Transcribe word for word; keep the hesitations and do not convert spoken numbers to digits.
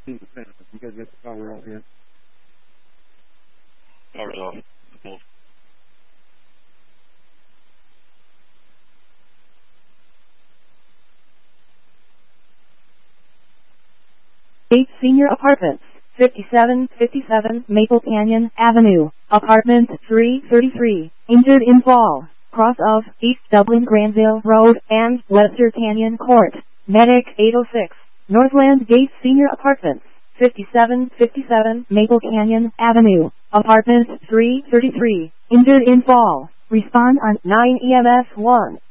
You guys get the power out here. Power's off. Move. Eight Senior Apartments, fifty-seven fifty-seven Maple Canyon Avenue, Apartment three thirty-three, injured in fall, cross of East Dublin Granville Road and Webster Canyon Court, Medic eight oh six, Northland Gate Senior Apartments, fifty-seven fifty-seven Maple Canyon Avenue, Apartment three thirty-three, injured in fall, respond on nine E M S one.